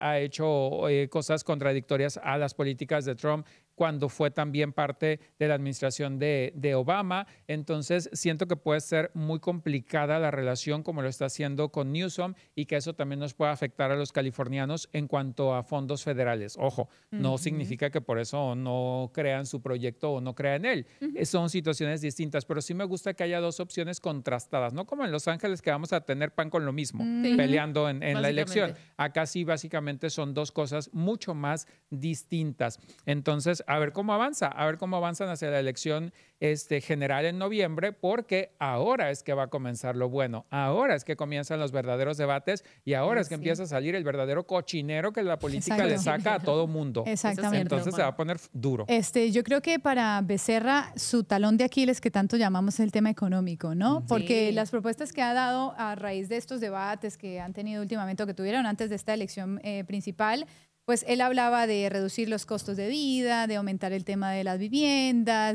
ha hecho cosas contradictorias a las políticas de Trump cuando fue también parte de la administración de Obama. Entonces, siento que puede ser muy complicada la relación como lo está haciendo con Newsom y que eso también nos puede afectar a los californianos en cuanto a fondos federales. Ojo, no significa que por eso no crean su proyecto o no crean en él. Son situaciones distintas, pero sí me gusta que haya dos opciones contrastadas, no como en Los Ángeles que vamos a tener pan con lo mismo, peleando en la elección. Acá sí básicamente son dos cosas mucho más distintas. Entonces, a ver cómo avanzan hacia la elección general en noviembre, porque ahora es que va a comenzar lo bueno, ahora es que comienzan los verdaderos debates y ahora es que empieza a salir el verdadero cochinero que la política le saca a todo mundo. Exactamente. Entonces se va a poner duro. Yo creo que para Becerra su talón de Aquiles que tanto llamamos es el tema económico, ¿no? Porque las propuestas que ha dado a raíz de estos debates que han tenido últimamente o que tuvieron antes de esta elección principal, pues él hablaba de reducir los costos de vida, de aumentar el tema de las viviendas,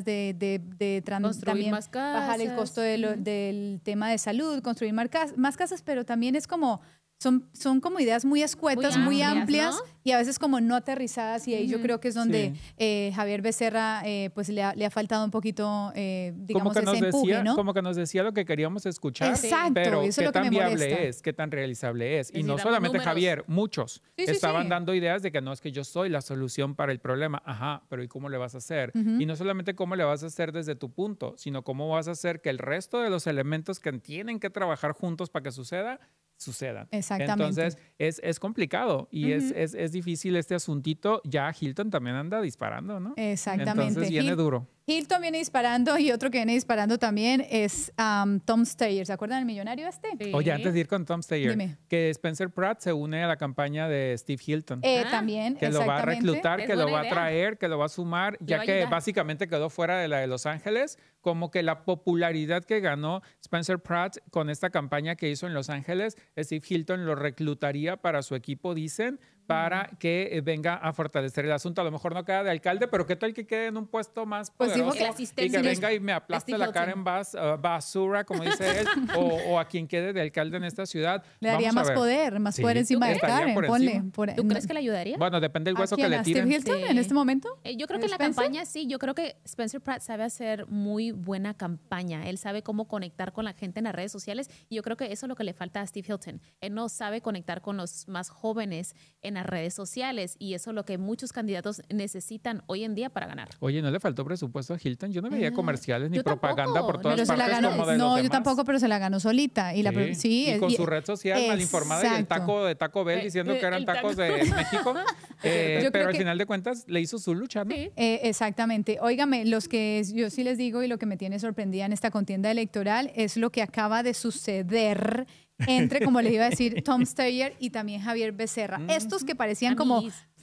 también más casas, bajar el costo del tema de salud, construir más casas, pero también es como son como ideas muy escuetas, muy amplias, ¿no? Y a veces como no aterrizadas, y ahí yo creo que es donde Javier Becerra pues le ha faltado un poquito, digamos, ese empuje, ¿no? Como que nos decía lo que queríamos escuchar, pero qué tan viable es, qué tan realizable es. Y no solamente Javier, muchos estaban dando ideas de que no, es que yo soy la solución para el problema. Ajá, pero ¿y cómo le vas a hacer? Y no solamente cómo le vas a hacer desde tu punto, sino cómo vas a hacer que el resto de los elementos que tienen que trabajar juntos para que sucedan. Exactamente. Entonces es complicado y es difícil este asuntito. Ya Hilton también anda disparando, ¿no? Exactamente. Entonces viene duro. Hilton viene disparando y otro que viene disparando también es Tom Steyer. ¿Se acuerdan del millonario este? Sí. Oye, antes de ir con Tom Steyer, dime. Que Spencer Pratt se une a la campaña de Steve Hilton. También, que lo va a reclutar, que lo va a traer, que lo va a sumar, ya que básicamente quedó fuera de la de Los Ángeles. Como que la popularidad que ganó Spencer Pratt con esta campaña que hizo en Los Ángeles, Steve Hilton lo reclutaría para su equipo, dicen, para que venga a fortalecer el asunto. A lo mejor no queda de alcalde, pero ¿qué tal que quede en un puesto más poderoso? Y que venga y me aplaste la cara en basura, como dice él, o a quien quede de alcalde en esta ciudad. Le daría más poder encima de Karen. ¿Tú crees que le ayudaría? Bueno, depende del hueso que le tiren. ¿Steve Hilton en este momento? Yo creo que en la campaña sí. Yo creo que Spencer Pratt sabe hacer muy buena campaña. Él sabe cómo conectar con la gente en las redes sociales y yo creo que eso es lo que le falta a Steve Hilton. Él no sabe conectar con los más jóvenes en las redes sociales y eso es lo que muchos candidatos necesitan hoy en día para ganar. Oye, ¿no le faltó presupuesto a Hilton? Yo no veía comerciales ni propaganda por todas partes ganó, como de los No, demás. yo tampoco, pero se la ganó solita. Y y con su red social mal informada y el taco de Taco Bell diciendo que eran tacos de México. Pero al final de cuentas le hizo su lucha, ¿no? Exactamente. Óigame, los que yo sí les digo y lo que me tiene sorprendida en esta contienda electoral es lo que acaba de suceder entre, como les iba a decir, Tom Steyer y también Javier Becerra. Estos que parecían como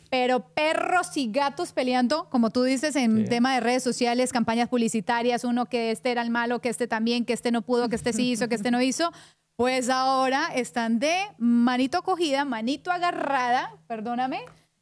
perros y gatos peleando, como tú dices, en tema de redes sociales, campañas publicitarias, uno que este era el malo, que este también, que este no pudo, que este sí hizo, que este no hizo. Pues ahora están de manito cogida, manito agarrada, perdóname,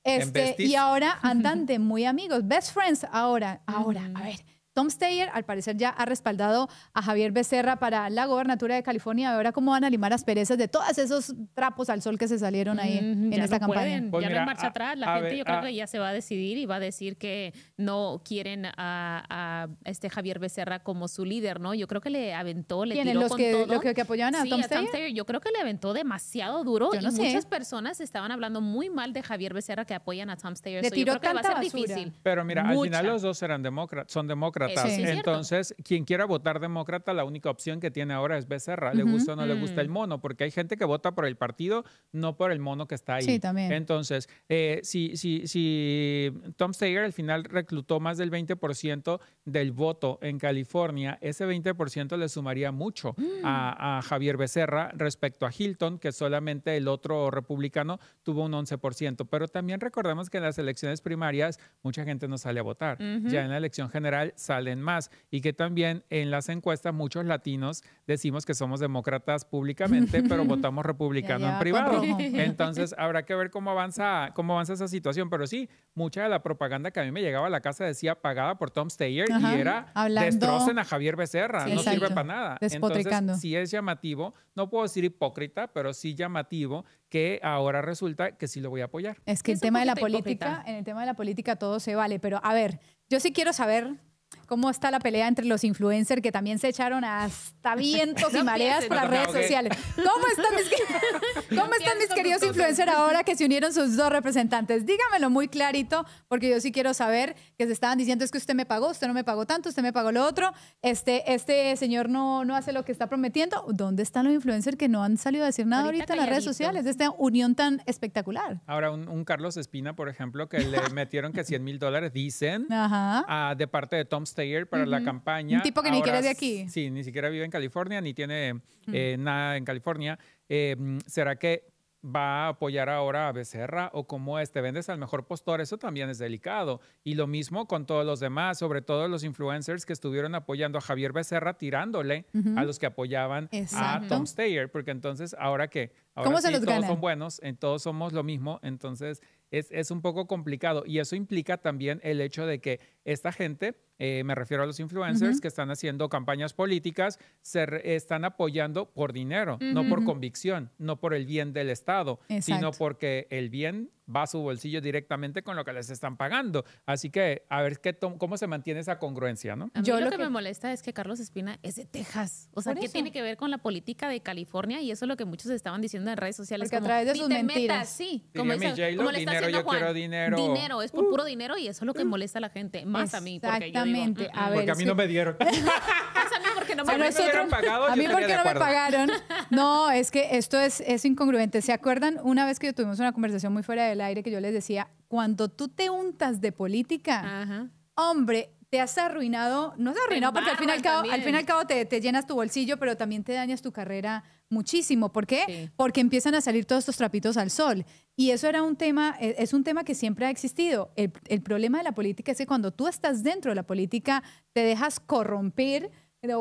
y ahora andan de muy amigos, best friends. Ahora, a ver. Tom Steyer, al parecer, ya ha respaldado a Javier Becerra para la gobernatura de California. Ahora, ¿cómo van a limar asperezas de todos esos trapos al sol que se salieron ahí en esta campaña? Pues ya no hay marcha atrás. La gente yo creo que ya se va a decidir y va a decir que no quieren a Javier Becerra como su líder, ¿no? Yo creo que le aventó, le tiró con todo. ¿Los que apoyaban a Tom Steyer? Yo creo que le aventó demasiado duro y muchas personas estaban hablando muy mal de Javier Becerra que apoyan a Tom Steyer. Le tiró yo creo que va a ser basura. difícil. Pero mira, al final los dos son demócratas. Sí, entonces, quien quiera votar demócrata, la única opción que tiene ahora es Becerra. Le gusta o no le gusta el mono, porque hay gente que vota por el partido, no por el mono que está ahí. Sí, también. Entonces, si Tom Steyer al final reclutó más del 20% del voto en California, ese 20% le sumaría mucho a Javier Becerra respecto a Hilton, que solamente el otro republicano tuvo un 11%. Pero también recordemos que en las elecciones primarias mucha gente no sale a votar. Ya en la elección general salen más y que también en las encuestas muchos latinos decimos que somos demócratas públicamente, pero votamos republicano en privado. Entonces habrá que ver cómo avanza esa situación. Pero sí, mucha de la propaganda que a mí me llegaba a la casa decía pagada por Tom Steyer y era destrocen a Javier Becerra, no sirve para nada. Entonces sí es llamativo, no puedo decir hipócrita, pero sí llamativo que ahora resulta que sí lo voy a apoyar. Es que en el tema de la política todo se vale, pero a ver, yo sí quiero saber cómo está la pelea entre los influencers que también se echaron hasta vientos y mareas por las redes sociales. ¿Cómo están mis queridos influencers ahora que se unieron sus dos representantes? Dígamelo muy clarito, porque yo sí quiero saber que se estaban diciendo es que usted me pagó, usted no me pagó tanto, usted me pagó lo otro, este señor no hace lo que está prometiendo. ¿Dónde están los influencers que no han salido a decir nada ahorita en las redes sociales de esta unión tan espectacular? Ahora, un Carlos Espina, por ejemplo, que le metieron que $100,000, dicen, de parte de Tom Steyer para la campaña. Un tipo que ni siquiera es de aquí. Sí, ni siquiera vive en California, ni tiene nada en California. ¿Será que va a apoyar ahora a Becerra o cómo es? ¿Te vendes al mejor postor? Eso también es delicado. Y lo mismo con todos los demás, sobre todo los influencers que estuvieron apoyando a Javier Becerra, tirándole a los que apoyaban a Tom Steyer, porque entonces, ¿ahora qué? Ahora ¿cómo sí, se los todos ganan? son buenos, todos somos lo mismo, entonces es un poco complicado. Y eso implica también el hecho de que esta gente, me refiero a los influencers que están haciendo campañas políticas, están apoyando por dinero, no por convicción, no por el bien del Estado, sino porque el bien va a su bolsillo directamente con lo que les están pagando. Así que a ver cómo se mantiene esa congruencia, ¿no? A mí lo que me molesta es que Carlos Espina es de Texas. O sea, ¿qué tiene que ver con la política de California? Y eso es lo que muchos estaban diciendo en redes sociales. Porque a través de sus mentiras. Sí, como le está haciendo yo Juan. Quiero dinero. Dinero, es por puro dinero y eso es lo que molesta a la gente. Más a mí, porque yo digo, porque a mí no me dieron. Más a mí porque no me hubieran pagado, a mí yo porque no me pagaron. No, es que esto es incongruente. ¿Se acuerdan una vez que tuvimos una conversación muy fuera del aire que yo les decía, cuando tú te untas de política, hombre, te has arruinado, no te has arruinado porque al fin y al cabo te llenas tu bolsillo, pero también te dañas tu carrera muchísimo. ¿Por qué? Sí. Porque empiezan a salir todos estos trapitos al sol. Y eso era es un tema que siempre ha existido. El problema de la política es que cuando tú estás dentro de la política, te dejas corromper,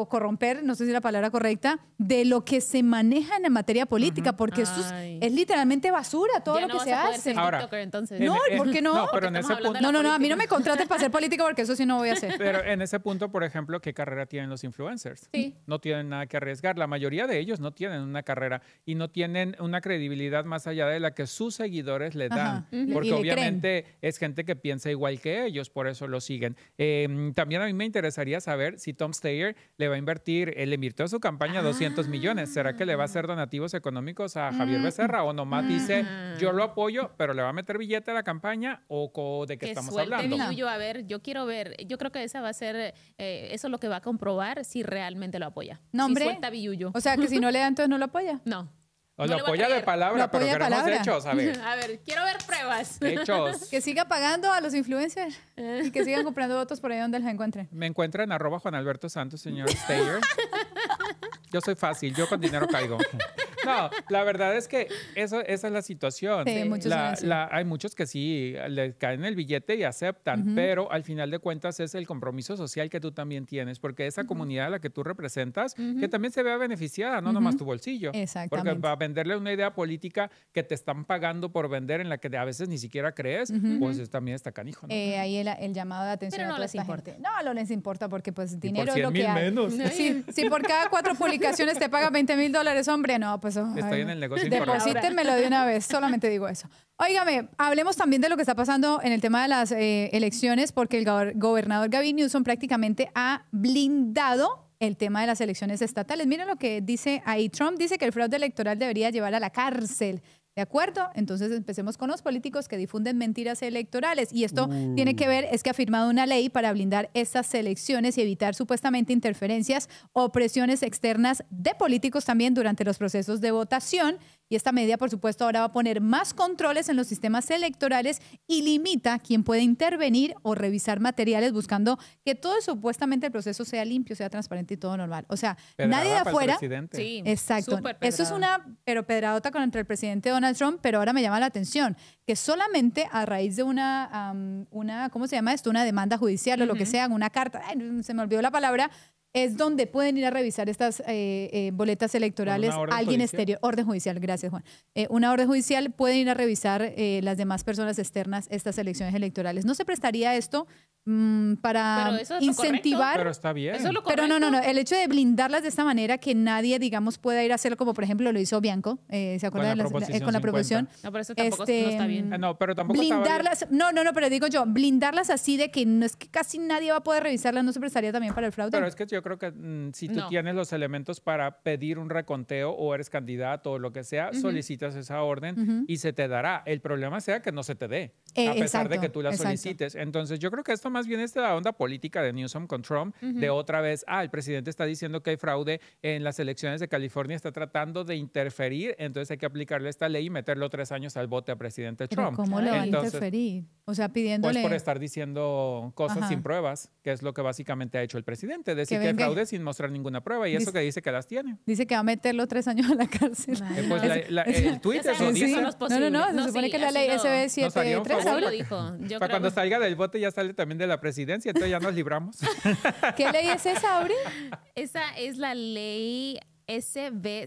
no sé si es la palabra correcta, de lo que se maneja en la materia política, porque eso es literalmente basura, todo ya lo que se hace. Ahora, entonces. No, ¿por qué no? No, pero en ese punto, no, a mí no me contraten para ser política porque eso sí no voy a hacer. Pero en ese punto, por ejemplo, ¿qué carrera tienen los influencers? Sí. No tienen nada que arriesgar. La mayoría de ellos no tienen una carrera y no tienen una credibilidad más allá de la que sus seguidores le dan. Porque obviamente es gente que piensa igual que ellos, por eso lo siguen. También a mí me interesaría saber si Tom Steyer le va a invertir, él invirtió en su campaña 200 millones. ¿Será que le va a hacer donativos económicos a Javier Becerra? ¿O nomás dice, yo lo apoyo, pero le va a meter billete a la campaña? ¿O de qué estamos hablando? A ver, yo quiero ver. Yo creo que esa va a ser, eso es lo que va a comprobar si realmente lo apoya. No, hombre. Si suelta billullo. O sea, que si no le da, entonces no lo apoya. No. O lo apoya de palabra, pero queremos hechos, a ver. A ver, quiero ver pruebas. Hechos. Que siga pagando a los influencers y que sigan comprando votos por ahí donde los encuentren. Me encuentran @Juan Alberto Santos, señor Steyer. Yo soy fácil, yo con dinero caigo. No, la verdad es que esa es la situación. Sí, muchos hay muchos que sí le caen el billete y aceptan, pero al final de cuentas es el compromiso social que tú también tienes, porque esa comunidad a la que tú representas, que también se vea beneficiada, no nomás tu bolsillo. Exactamente. Porque va a venderle una idea política que te están pagando por vender en la que a veces ni siquiera crees, pues también está canijo, ¿no? Ahí el llamado de atención. Pero no les importa. No les importa porque pues dinero es lo que hay. menos. Si por cada 4 publicaciones te pagan $20,000, hombre, no, pues... Estoy en el negocio incorrecto. Deposítenmelo de una vez, solamente digo eso. Óigame, hablemos también de lo que está pasando en el tema de las elecciones, porque el gobernador Gavin Newsom prácticamente ha blindado el tema de las elecciones estatales. Miren lo que dice ahí. Trump dice que el fraude electoral debería llevar a la cárcel. ¿De acuerdo? Entonces empecemos con los políticos que difunden mentiras electorales. Y esto tiene que ver, es que ha firmado una ley para blindar estas elecciones y evitar supuestamente interferencias o presiones externas de políticos también durante los procesos de votación. Y esta medida, por supuesto, ahora va a poner más controles en los sistemas electorales y limita quién puede intervenir o revisar materiales buscando que todo supuestamente el proceso sea limpio, sea transparente y todo normal. O sea, Pedrada nadie de para el afuera... presidente. Sí, Exacto. súper Eso es pedrada. pero pedradota contra el presidente Donald Trump, pero ahora me llama la atención que solamente a raíz de ¿cómo se llama esto? Una demanda judicial o lo que sea, una carta, ay, se me olvidó la palabra, es donde pueden ir a revisar estas boletas electorales ¿Una orden alguien judicial? exterior. Orden judicial, gracias Juan. Una orden judicial, pueden ir a revisar las demás personas externas estas elecciones electorales. ¿No se prestaría esto para Pero eso es lo incentivar? Pero está bien. Eso es lo Pero no, correcto. el hecho de blindarlas de esta manera que nadie, digamos, pueda ir a hacerlo como por ejemplo lo hizo Bianco, ¿se acuerdan? Con la proposición Con la 50. proposición. No, pero eso tampoco no está bien. No, pero tampoco estaba bien. Blindarlas, no, pero digo yo, blindarlas así de que no es que casi nadie va a poder revisarlas, ¿no se prestaría también para el fraude? Pero es que yo creo que si tú No. tienes los elementos para pedir un reconteo o eres candidato o lo que sea, solicitas esa orden y se te dará. El problema sea que no se te dé, a pesar de exacto, que tú la exacto. solicites. Entonces yo creo que esto más bien es de la onda política de Newsom con Trump, de otra vez, el presidente está diciendo que hay fraude en las elecciones de California, está tratando de interferir, entonces hay que aplicarle esta ley y meterlo 3 años al bote a presidente Pero Trump. ¿cómo le va a Entonces, interferir? O sea, pues pidiéndole... por estar diciendo cosas Ajá. sin pruebas, que es lo que básicamente ha hecho el presidente, decir que hay venga. fraude sin mostrar ninguna prueba y eso Dice- que dice que las tiene. Dice que va a meterlo 3 años a la cárcel. Ay, Pues no. el tuit Ya eso sabemos que dice. eso no es posible. No, se supone sí, que la así ley no. Nos haría un 773 favor. Así habla. lo dijo. Yo Para creo cuando salga del bote ya sale también de la presidencia, entonces ya nos libramos. ¿Qué ley es esa, Auri? esa es la ley SB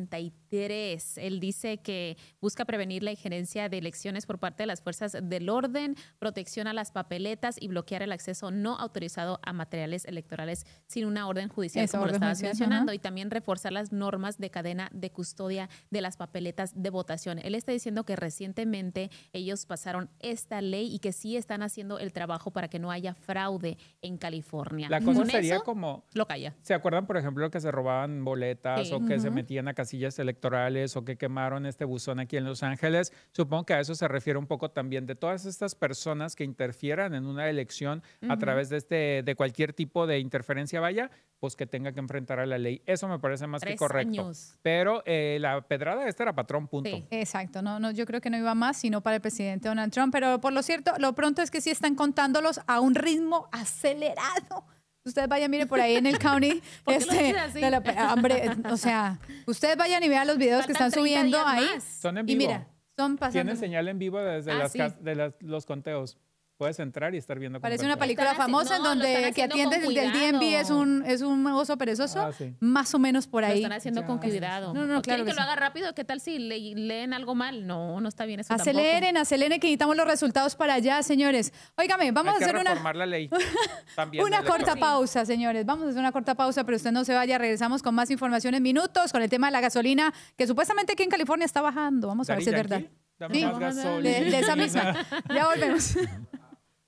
73. Él dice que busca prevenir la injerencia de elecciones por parte de las fuerzas del orden, protección a las papeletas y bloquear el acceso no autorizado a materiales electorales sin una orden judicial, Esa como lo orden estabas judicial, mencionando, ajá. y también reforzar las normas de cadena de custodia de las papeletas de votación. Él está diciendo que recientemente ellos pasaron esta ley y que sí están haciendo el trabajo para que no haya fraude en California. La cosa Con sería eso, como, lo calla. ¿se acuerdan, por ejemplo, que se robaban boletas Sí. o que se metían a casillas electorales o que quemaron este buzón aquí en Los Ángeles? Supongo que a eso se refiere un poco también de todas estas personas que interfieran en una elección a través de cualquier tipo de interferencia, vaya, pues que tenga que enfrentar a la ley. Eso me parece más que 3 correcto. años. Pero la pedrada esta era patrón, punto. Sí. Exacto, no, yo creo que no iba más, sino para el presidente Donald Trump, pero por lo cierto, lo pronto es que sí están contándolos a un ritmo acelerado. Ustedes vayan, mire por ahí en el county. ¿Por qué lo dices así? Hombre, o sea, ustedes vayan y vean los videos que Faltan están 30 subiendo días ahí. más. Son en Y vivo. mira, son pasando. Tienen señal en vivo desde Sí. los conteos. Puedes entrar y estar viendo. Parece con una pantalla. película Están famosa en no, lo donde están el que haciendo atiende con el del DMV cuidado. es un oso perezoso. Ah, sí. Más o menos por Lo ahí. están haciendo con Ya. cuidado. No, ¿O claro quieren que que lo sí. haga rápido? ¿Qué tal si leen algo mal? No, no está bien eso tampoco. Aceleren, que necesitamos los resultados para allá, señores. Óigame, vamos Hay a que hacer reformar la ley. También una corta electoral. pausa, señores. Vamos a hacer una corta pausa, pero usted no se vaya. Regresamos con más información en minutos con el tema de la gasolina, que supuestamente aquí en California está bajando. Vamos a ver Daddy si es verdad. Yankee, dame Sí, más gasolina. de esa misma. Ya volvemos.